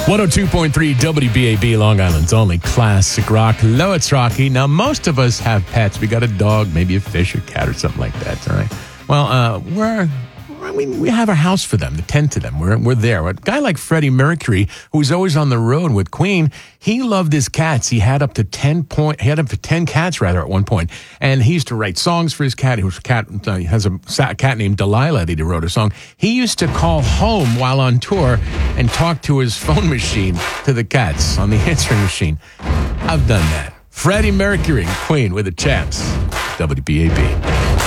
102.3 WBAB, Long Island's only classic rock. Hello, it's Rocky. Now, most of us have pets. We got a dog, maybe a fish or cat or something like that, all right? Well, we have a house for them, to tend to them. We're there. A guy like Freddie Mercury, who's always on the road with Queen, he loved his cats. He had up to 10 cats at one point. And he used to write songs for his cat. He has a cat named Delilah that he wrote a song. He used to call home while on tour and talk to his phone machine to the cats on the answering machine. I've done that. Freddie Mercury, Queen with the Champs. WBAB.